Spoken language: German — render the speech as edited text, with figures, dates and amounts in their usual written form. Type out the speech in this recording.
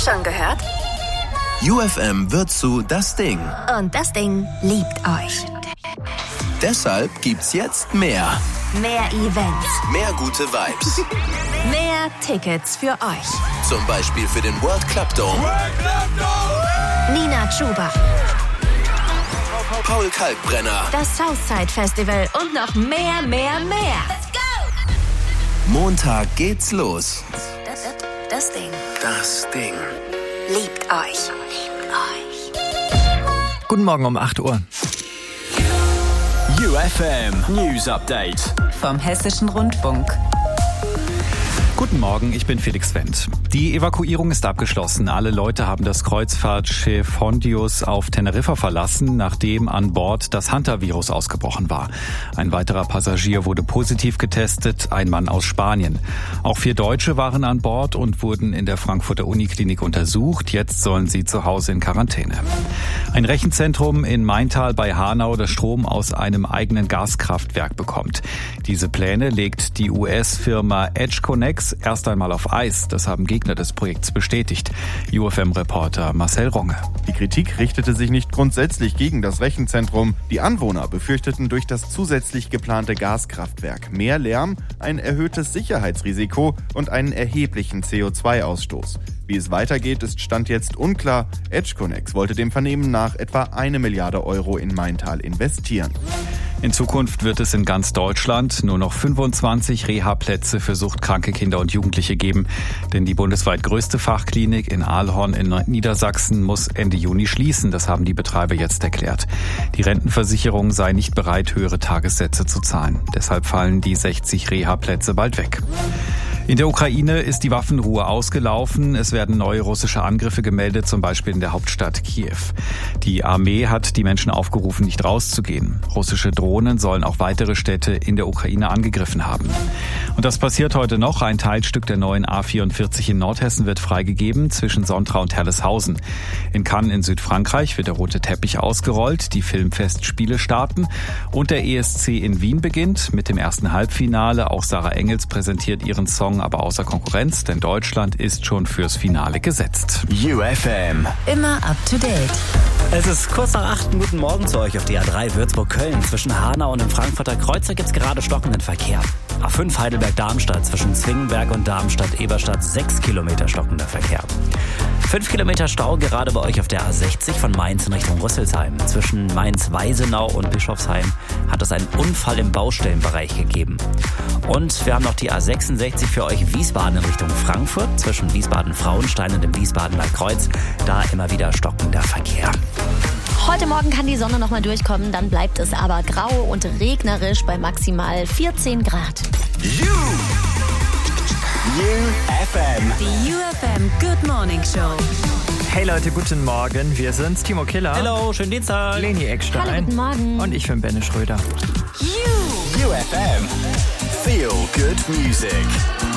Schon gehört? UFM wird zu Das Ding. Und das Ding liebt euch. Deshalb gibt's jetzt mehr. Mehr Events. Mehr gute Vibes. Mehr Tickets für euch. Zum Beispiel für den World Club Dome. Nina Chuba. Paul Kalkbrenner. Das Southside Festival und noch mehr. Let's go! Montag geht's los. Das Ding Das Ding. liebt euch. Guten Morgen um 8 Uhr. UFM News Update vom Hessischen Rundfunk. Guten Morgen, ich bin Felix Wendt. Die Evakuierung ist abgeschlossen. Alle Leute haben das Kreuzfahrtschiff Hondius auf Teneriffa verlassen, nachdem an Bord das Hunter-Virus ausgebrochen war. Ein weiterer Passagier wurde positiv getestet, ein Mann aus Spanien. Auch 4 Deutsche waren an Bord und wurden in der Frankfurter Uniklinik untersucht. Jetzt sollen sie zu Hause in Quarantäne. Ein Rechenzentrum in Maintal bei Hanau, das Strom aus einem eigenen Gaskraftwerk bekommt. Diese Pläne legt die US-Firma EdgeConneX erst einmal auf Eis. Das haben Gegner des Projekts bestätigt. UFM-Reporter Marcel Ronge. Die Kritik richtete sich nicht grundsätzlich gegen das Rechenzentrum. Die Anwohner befürchteten durch das zusätzlich geplante Gaskraftwerk mehr Lärm, ein erhöhtes Sicherheitsrisiko und einen erheblichen CO2-Ausstoß. Wie es weitergeht, ist Stand jetzt unklar. EdgeConneX wollte dem Vernehmen nach etwa 1 Milliarde Euro in Maintal investieren. In Zukunft wird es in ganz Deutschland nur noch 25 Reha-Plätze für suchtkranke Kinder und Jugendliche geben. Denn die bundesweit größte Fachklinik in Ahlhorn in Niedersachsen muss Ende Juni schließen. Das haben die Betreiber jetzt erklärt. Die Rentenversicherung sei nicht bereit, höhere Tagessätze zu zahlen. Deshalb fallen die 60 Reha-Plätze bald weg. In der Ukraine ist die Waffenruhe ausgelaufen. Es werden neue russische Angriffe gemeldet, zum Beispiel in der Hauptstadt Kiew. Die Armee hat die Menschen aufgerufen, nicht rauszugehen. Russische Drohnen sollen auch weitere Städte in der Ukraine angegriffen haben. Und das passiert heute noch. Ein Teilstück der neuen A44 in Nordhessen wird freigegeben zwischen Sontra und Herleshausen. In Cannes in Südfrankreich wird der rote Teppich ausgerollt. Die Filmfestspiele starten. Und der ESC in Wien beginnt mit dem ersten Halbfinale. Auch Sarah Engels präsentiert ihren Song, aber außer Konkurrenz, denn Deutschland ist schon fürs Finale gesetzt. UFM. Immer up to date. Es ist kurz nach 8. Guten Morgen zu euch auf der A3 Würzburg-Köln. Zwischen Hanau und dem Frankfurter Kreuzer gibt's gerade stockenden Verkehr. A5 Heidelberg-Darmstadt zwischen Zwingenberg und Darmstadt-Eberstadt 6 Kilometer stockender Verkehr. 5 Kilometer Stau gerade bei euch auf der A60 von Mainz in Richtung Rüsselsheim. Zwischen Mainz-Weisenau und Bischofsheim hat es einen Unfall im Baustellenbereich gegeben. Und wir haben noch die A66 für euch Wiesbaden in Richtung Frankfurt. Zwischen Wiesbaden-Frauenstein und dem Wiesbadener Kreuz. Da immer wieder stockender Verkehr. Heute Morgen kann die Sonne noch mal durchkommen, dann bleibt es aber grau und regnerisch bei maximal 14 Grad. UFM. Die UFM Good Morning Show. Hey Leute, guten Morgen. Wir sind's, Timo Killer. Hello, schönen Dienstag. Leni Eckstein. Hallo, guten Morgen. Und ich bin Benne Schröder. UFM. Feel good music.